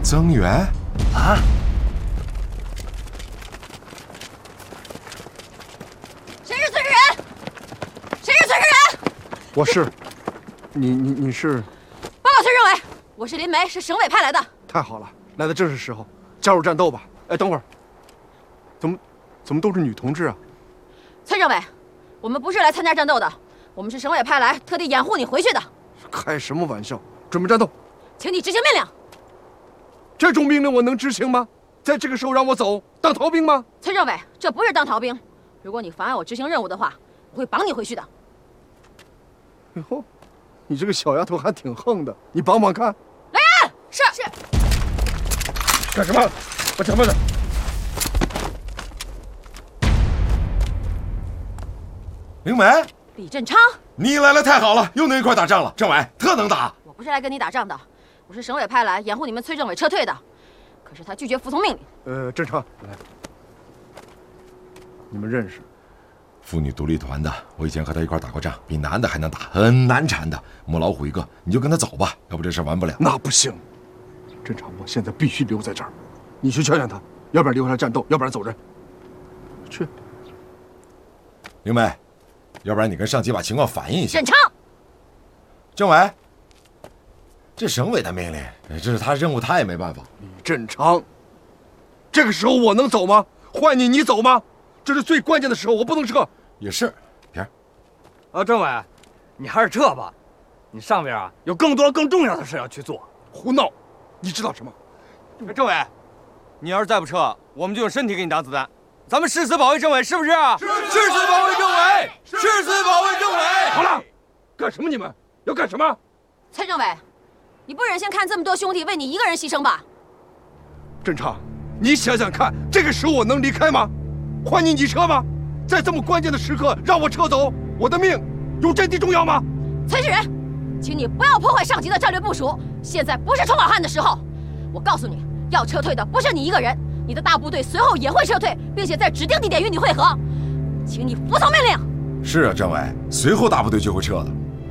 增援啊！ 谁是崔世仁？谁是崔世仁？ 我是。你是？ 报告崔政委，我是林梅，是省委派来的。 太好了，来的正是时候，加入战斗吧。哎，等会儿，怎么都是女同志啊？ 崔政委，我们不是来参加战斗的，我们是省委派来，特地掩护你回去的。 开什么玩笑！准备战斗， 请你执行命令。 这种命令我能执行吗？在这个时候让我走，当逃兵吗？ 崔政委，这不是当逃兵。如果你妨碍我执行任务的话，我会绑你回去的。 哎呦，你这个小丫头还挺横的，你绑绑看。 来人！是。 干什么？把枪放下。 灵梅， 李振昌， 你来了太好了，又能一块打仗了。政委特能打。 我不是来跟你打仗的，我是省委派来掩护你们崔政委撤退的。可是他拒绝服从命令。 振昌，来，你们认识？ 妇女独立团的，我以前和他一块打过仗，比男的还能打，很难缠的，母老虎一个。你就跟他走吧，要不这事完不了。 那不行，振昌，我现在必须留在这儿。你去劝劝他，要不然留下来战斗，要不然走人。去。 灵梅，要不然你跟上级把情况反映一下。 振昌， 政委，这省委的命令，这是他任务，他也没办法。 李振昌，这个时候我能走吗？换你走吗？这是最关键的时候，我不能撤。 也是，平儿。 政委，你还是撤吧，你上边有更多更重要的事要去做。 胡闹！你知道什么？ 政委，你要是再不撤，我们就用身体给你挡子弹。咱们誓死保卫政委，是不是？ 誓死保卫政委，誓死保卫政委。 好了，干什么？你们要干什么？ 崔政委，你不忍心看这么多兄弟为你一个人牺牲吧？ 振昌，你想想看，这个时候我能离开吗？换你撤吗？在这么关键的时刻让我撤走，我的命有真的重要吗？ 崔世仁，请你不要破坏上级的战略部署，现在不是冲好汉的时候。我告诉你，要撤退的不是你一个人，你的大部队随后也会撤退，并且在指定地点与你会合，请你服从命令。 是啊，政委，随后大部队就会撤的。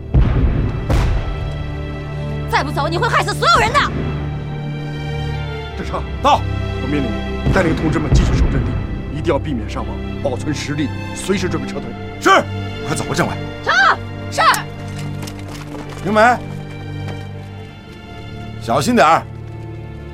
再不走，你会害死所有人的。 振昌，到！我命令你带领同志们继续守阵地，一定要避免伤亡，保存实力，随时准备撤退。 是，快走吧，政委。 是。 灵梅，小心点儿。